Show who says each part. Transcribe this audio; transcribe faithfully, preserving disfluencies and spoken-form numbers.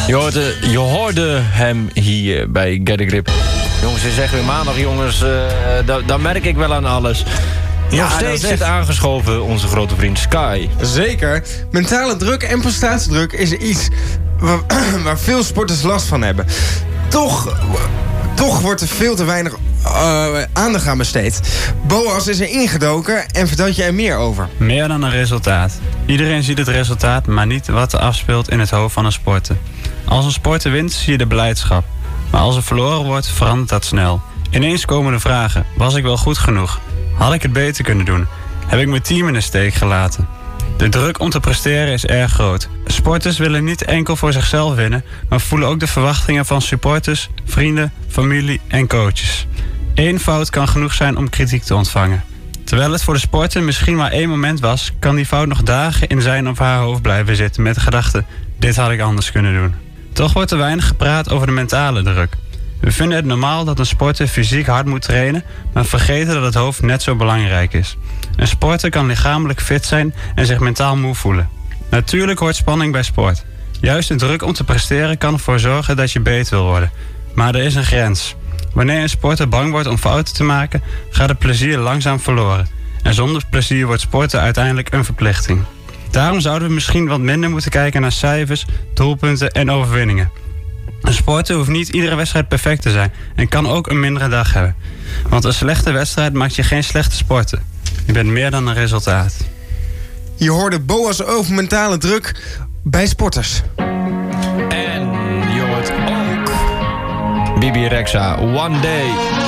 Speaker 1: Je hoorde, je hoorde hem hier bij Get a Grip. Jongens, het is echt weer maandag, jongens. Uh, daar, daar merk ik wel aan alles.
Speaker 2: Ja,
Speaker 1: Nog steeds zit aangeschoven onze grote vriend Sky.
Speaker 2: Zeker. Mentale druk en prestatiedruk is iets waar, waar veel sporters last van hebben. Toch, toch wordt er veel te weinig uh, aandacht aan besteed. Boas is er ingedoken en vertelt je er meer over.
Speaker 3: Meer dan een resultaat. Iedereen ziet het resultaat, maar niet wat er afspeelt in het hoofd van een sporter. Als een sporter wint, zie je de blijdschap. Maar als er verloren wordt, verandert dat snel. Ineens komen de vragen: was ik wel goed genoeg? Had ik het beter kunnen doen? Heb ik mijn team in de steek gelaten? De druk om te presteren is erg groot. Sporters willen niet enkel voor zichzelf winnen, maar voelen ook de verwachtingen van supporters, vrienden, familie en coaches. Eén fout kan genoeg zijn om kritiek te ontvangen. Terwijl het voor de sporter misschien maar één moment was, kan die fout nog dagen in zijn of haar hoofd blijven zitten met de gedachte: dit had ik anders kunnen doen. Toch wordt er weinig gepraat over de mentale druk. We vinden het normaal dat een sporter fysiek hard moet trainen, maar vergeten dat het hoofd net zo belangrijk is. Een sporter kan lichamelijk fit zijn en zich mentaal moe voelen. Natuurlijk hoort spanning bij sport. Juist de druk om te presteren kan ervoor zorgen dat je beter wil worden. Maar er is een grens. Wanneer een sporter bang wordt om fouten te maken, gaat het plezier langzaam verloren. En zonder plezier wordt sporten uiteindelijk een verplichting. Daarom zouden we misschien wat minder moeten kijken naar cijfers, doelpunten en overwinningen. Een sporter hoeft niet iedere wedstrijd perfect te zijn en kan ook een mindere dag hebben. Want een slechte wedstrijd maakt je geen slechte sporter. Je bent meer dan een resultaat.
Speaker 2: Je hoorde Boas over mentale druk bij sporters.
Speaker 1: En je hoort ook Bibi Rexha, One Day.